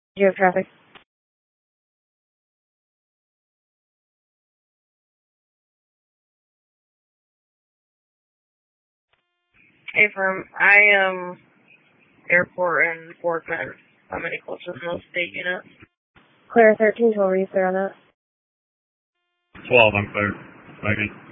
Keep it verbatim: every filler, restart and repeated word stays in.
Do you have traffic? Hey, firm. I am airport and Fort Bend. How many close to the most state units? Clear thirteen, twelve, are you clear on that? twelve, I'm clear. Maggie.